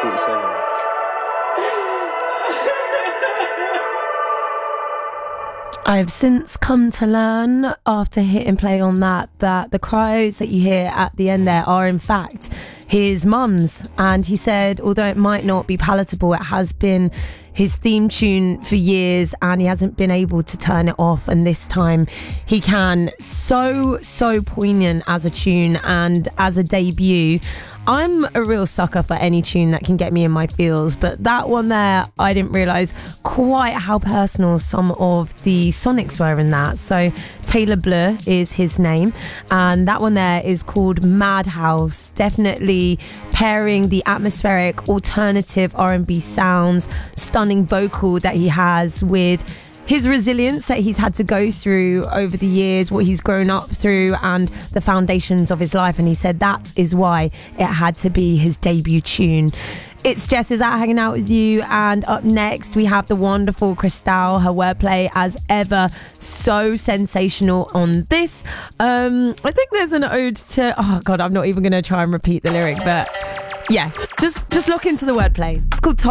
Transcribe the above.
47. I've since come to learn after hitting play on that the cries that you hear at the end there are in fact his mum's, and he said although it might not be palatable, it has been his theme tune for years and he hasn't been able to turn it off, and this time he can. So poignant as a tune and as a debut. I'm a real sucker for any tune that can get me in my feels, but that one there, I didn't realise quite how personal some of the sonics were in that. So Taylor Bleu is his name, and that one there is called Madhouse. Definitely pairing the atmospheric alternative R&B sounds, stunning vocal that he has with his resilience that he's had to go through over the years, what he's grown up through and the foundations of his life. And he said that is why it had to be his debut tune. It's Jess is out hanging out with you, and up next we have the wonderful Cristal. Her wordplay as ever so sensational on this. I think there's an ode to, oh god, I'm not even going to try and repeat the lyric, but yeah, just look into the wordplay. It's called Top